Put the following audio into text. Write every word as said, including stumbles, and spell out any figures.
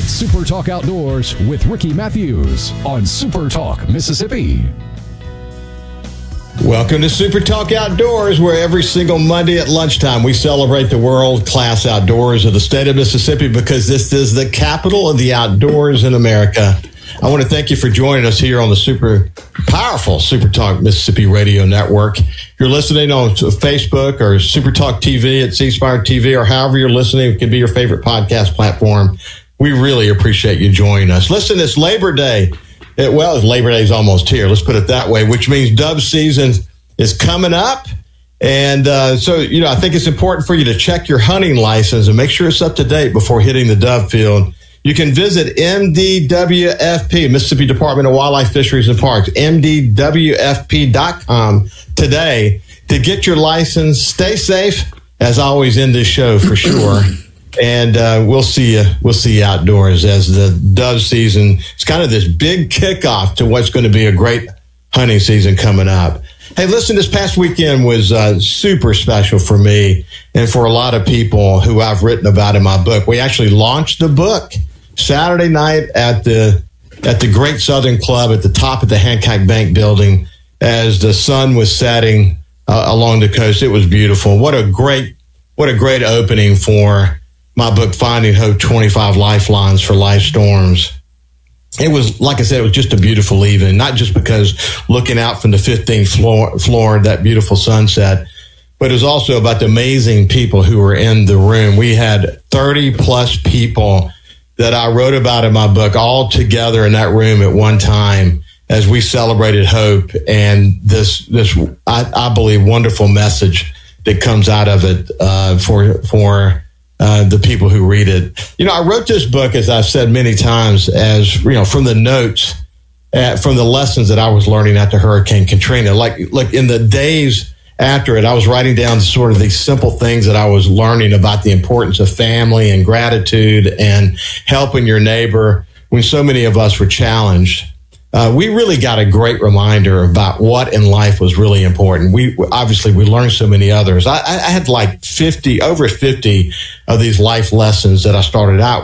It's Super Talk Outdoors with Ricky Matthews on Super Talk Mississippi. Welcome to Super Talk Outdoors, where every single Monday at lunchtime we celebrate the world-class outdoors of the state of Mississippi, because this is the capital of the outdoors in America. I want to thank you for joining us here on the super powerful Super Talk Mississippi Radio Network. If you're listening on Facebook or Super Talk T V at C Spire T V, or however you're listening, it could be your favorite podcast platform. We really appreciate you joining us. Listen, it's Labor Day. It, well, Labor Day is almost here. Let's put it that way, which means dove season is coming up. And uh, so, you know, I think it's important for you to check your hunting license and make sure it's up to date before hitting the dove field. You can visit M D W F P, Mississippi Department of Wildlife, Fisheries, and Parks, M D W F P dot com today to get your license. Stay safe, as always, in this show for sure. And uh, we'll see you. We'll see you outdoors as the dove season. It's kind of this big kickoff to what's going to be a great hunting season coming up. Hey, listen, this past weekend was uh, super special for me and for a lot of people who I've written about in my book. We actually launched the book Saturday night at the at the Great Southern Club at the top of the Hancock Bank building as the sun was setting uh, along the coast. It was beautiful. What a great what a great opening for my book, Finding Hope, twenty-five Lifelines for Life Storms. It was, like I said, it was just a beautiful evening, not just because looking out from the fifteenth floor, floor that beautiful sunset, but it was also about the amazing people who were in the room. We had thirty plus people that I wrote about in my book all together in that room at one time as we celebrated hope and this, this I, I believe, wonderful message that comes out of it uh, for for uh, the people who read it. You know, I wrote this book, as I've said many times, as, you know, from the notes, uh, from the lessons that I was learning after Hurricane Katrina. Like, like in the days after it, I was writing down sort of these simple things that I was learning about the importance of family and gratitude and helping your neighbor when so many of us were challenged. Uh, we really got a great reminder about what in life was really important. We obviously we learned so many others. I, I had like fifty, over fifty of these life lessons that I started out